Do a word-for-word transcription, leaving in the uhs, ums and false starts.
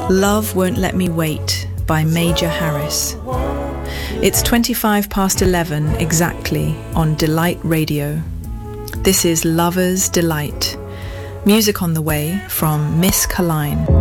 Love Won't Let Me Wait by Major Harris. It's twenty-five past eleven exactly on Delight Radio. This is Lover's Delight. Music on the way from Miss Kaline.